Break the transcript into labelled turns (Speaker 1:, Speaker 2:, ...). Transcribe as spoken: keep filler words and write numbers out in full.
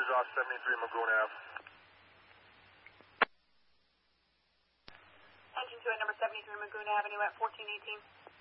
Speaker 1: is off seventy-three Magoon Ave.
Speaker 2: Engine two at number seventy-three Magoon Avenue at fourteen eighteen.